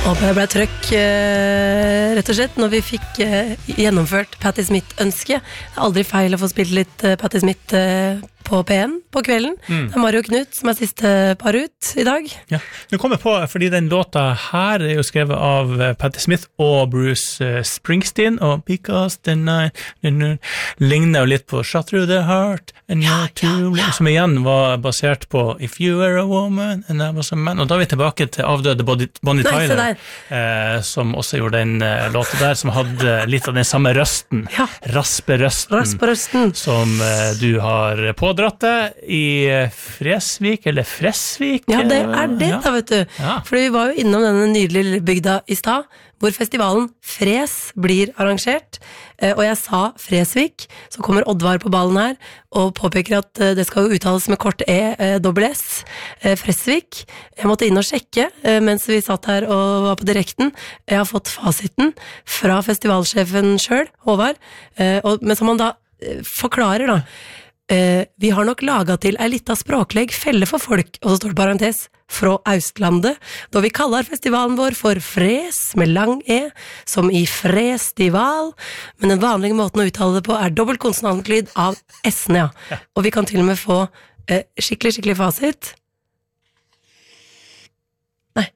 Og det ble trøkk, rett og slett, når vi fikk gjennomført Patti Smith-ønske. Det aldri feil å få spilt litt Patti Smith på P1 på kvelden. Det Mario Knut som siste par ut I dag. Ja, nå kommer jeg på, fordi den låta her jo skrevet av Patti Smith og Bruce Springsteen, og Because the Night ligner jo litt på Shot Through the Heart, and you're too late, som igjen var basert på If You Were a Woman, and I Was a Man, og da vi tilbake til avdøde Bonnie Tyler, som også gjorde den låta der, som hadde litt av den samme røsten, rasperøsten, som du har pådratt deg I Fresvik, eller Fresvik? Ja, det det da, vet du. Ja. For vi var jo innom denne nydelige bygda I stad, hvor festivalen Fres blir arrangert, og jeg sa Fresvik, så kommer Oddvar på ballen her, og påpeker at det skal jo uttales med kort E-S, Fresvik. Jeg måtte inn og sjekke, mens vi satt her og var på direkten. Jeg har fått fasiten fra festivalsjefen selv, Håvard, men som han da forklarer da, vi har nok laget til ei lita språklegg felle for folk, og så står det parentes, fra Austlandet, da vi kaller festivalen vår for Fres med lang E, som I Frestival, men den vanlige måten å uttale det på dobbelt konsonantlyd av S-ene, ja. Og vi kan til og med få skikkelig fasit. Nei.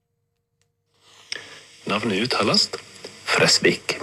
Navnet uttales Fresvik.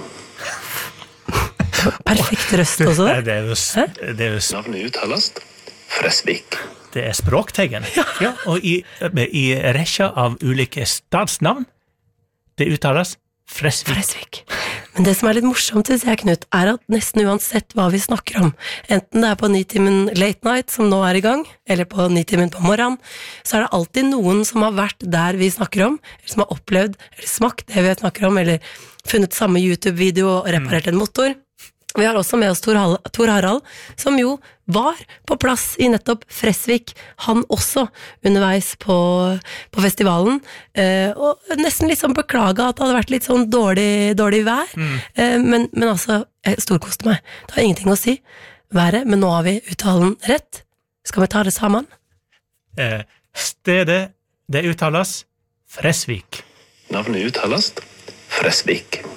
Perfekt røst også. Det jo Navnet uttales Fresvik. Det språktegn. Ja, og I rekka av ulike stadsnavn, det uttales Fresvik. Men det som litt morsomt, synes jeg, Knut, at nesten uansett hva vi snakker om, enten det på 9-timen late night, som nå I gang, eller på 9-timen på morgenen, så det alltid noen som har vært der vi snakker om, eller som har opplevd, eller smakt det vi snakker om, eller funnet samme YouTube-video og reparert en motor. Vi har også med oss Tor Harald, som jo var på plass I nettopp Fresvik, han også underveis på festivalen, og nesten litt sånn beklaget at det hadde vært litt sånn dårlig vær, men altså, jeg storkoste meg. Det har ingenting å si, været, men nå har vi uttalen rett. Skal vi ta det sammen? Stedet, det uttales Fresvik. Navnet uttales Fresvik.